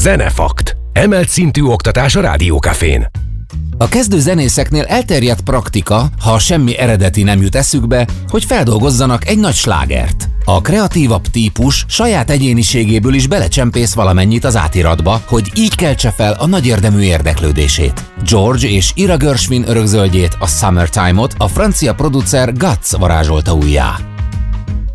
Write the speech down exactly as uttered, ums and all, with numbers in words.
Zenefakt. Emelt szintű oktatás a Rádiókafén. A kezdő zenészeknél elterjedt praktika, ha semmi eredeti nem jut eszükbe, hogy feldolgozzanak egy nagy slágert. A kreatívabb típus saját egyéniségéből is belecsempész valamennyit az átiratba, hogy így keltse fel a nagy érdemű érdeklődését. George és Ira Gershwin örökzöldjét, a Summertime-ot a francia producer Guts varázsolta újjá.